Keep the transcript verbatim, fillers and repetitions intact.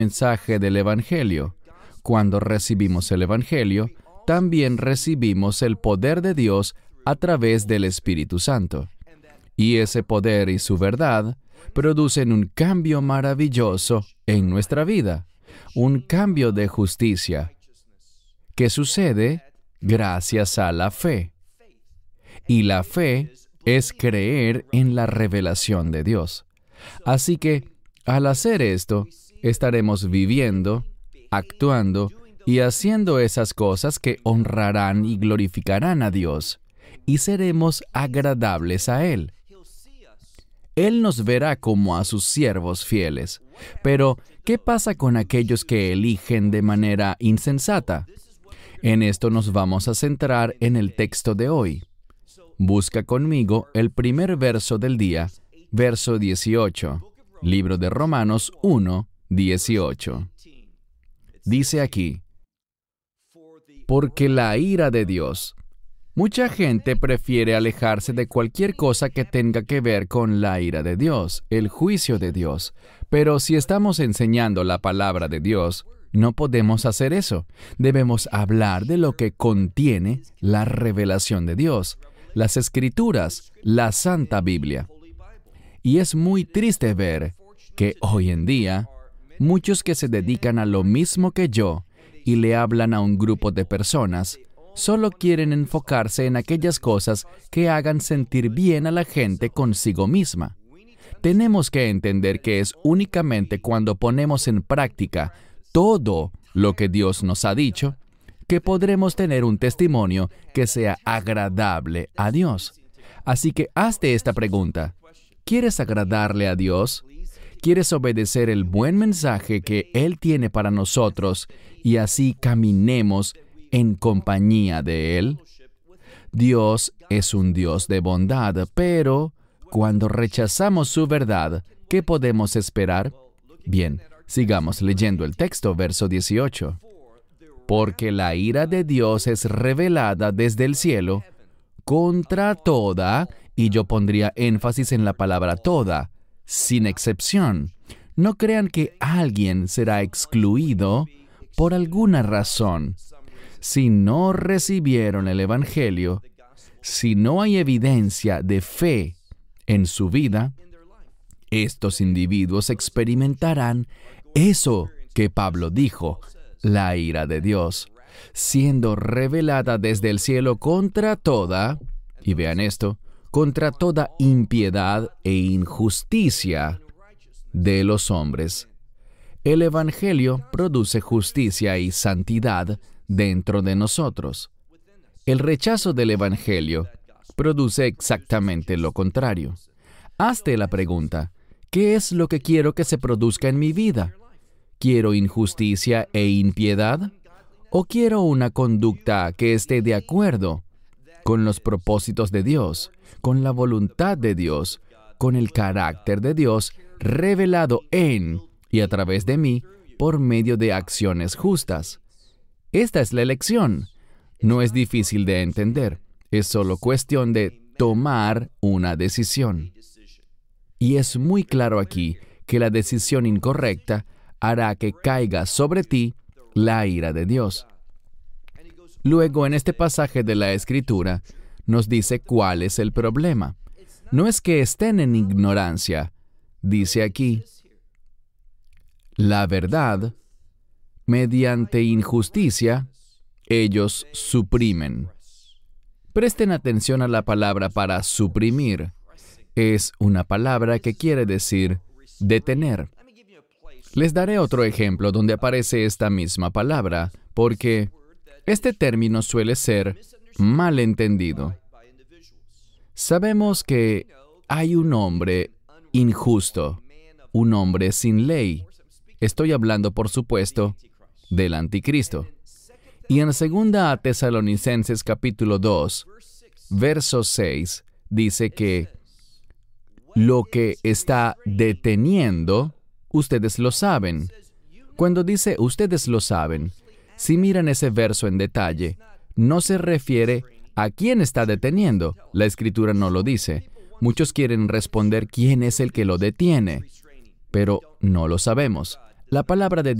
mensaje del Evangelio. Cuando recibimos el Evangelio, también recibimos el poder de Dios a través del Espíritu Santo. Y ese poder y su verdad producen un cambio maravilloso en nuestra vida, un cambio de justicia, que sucede gracias a la fe. Y la fe es creer en la revelación de Dios. Así que, al hacer esto, estaremos viviendo, actuando y haciendo esas cosas que honrarán y glorificarán a Dios, y seremos agradables a Él. Él nos verá como a sus siervos fieles. Pero, ¿qué pasa con aquellos que eligen de manera insensata? En esto nos vamos a centrar en el texto de hoy. Busca conmigo el primer verso del día, verso dieciocho, libro de Romanos uno, dieciocho. Dice aquí: porque la ira de Dios. Mucha gente prefiere alejarse de cualquier cosa que tenga que ver con la ira de Dios, el juicio de Dios. Pero si estamos enseñando la palabra de Dios, no podemos hacer eso. Debemos hablar de lo que contiene la revelación de Dios, las Escrituras, la Santa Biblia. Y es muy triste ver que hoy en día, muchos que se dedican a lo mismo que yo y le hablan a un grupo de personas, solo quieren enfocarse en aquellas cosas que hagan sentir bien a la gente consigo misma. Tenemos que entender que es únicamente cuando ponemos en práctica todo lo que Dios nos ha dicho que podremos tener un testimonio que sea agradable a Dios. Así que hazte esta pregunta: ¿quieres agradarle a Dios? ¿Quieres obedecer el buen mensaje que Él tiene para nosotros y así caminemos en compañía de Él? Dios es un Dios de bondad, pero cuando rechazamos su verdad, ¿qué podemos esperar? Bien, sigamos leyendo el texto, verso dieciocho. Porque la ira de Dios es revelada desde el cielo contra toda, y yo pondría énfasis en la palabra toda, sin excepción. No crean que alguien será excluido por alguna razón. Si no recibieron el Evangelio, si no hay evidencia de fe en su vida, estos individuos experimentarán eso que Pablo dijo, la ira de Dios, siendo revelada desde el cielo contra toda, y vean esto, contra toda impiedad e injusticia de los hombres. El Evangelio produce justicia y santidad dentro de nosotros. El rechazo del Evangelio produce exactamente lo contrario. Hazte la pregunta: ¿qué es lo que quiero que se produzca en mi vida? ¿Quiero injusticia e impiedad? ¿O quiero una conducta que esté de acuerdo con los propósitos de Dios, con la voluntad de Dios, con el carácter de Dios revelado en y a través de mí por medio de acciones justas? Esta es la elección. No es difícil de entender. Es solo cuestión de tomar una decisión. Y es muy claro aquí que la decisión incorrecta hará que caiga sobre ti la ira de Dios. Luego, en este pasaje de la Escritura, nos dice cuál es el problema. No es que estén en ignorancia. Dice aquí, la verdad, mediante injusticia, ellos suprimen. Presten atención a la palabra para suprimir. Es una palabra que quiere decir detener. Les daré otro ejemplo donde aparece esta misma palabra, porque este término suele ser mal entendido. Sabemos que hay un hombre injusto, un hombre sin ley. Estoy hablando, por supuesto, del anticristo. Y en segunda Tesalonicenses capítulo dos, verso seis, dice que lo que está deteniendo, ustedes lo saben. Cuando dice ustedes lo saben, si miran ese verso en detalle, no se refiere a quién está deteniendo. La Escritura no lo dice. Muchos quieren responder quién es el que lo detiene, pero no lo sabemos. La palabra de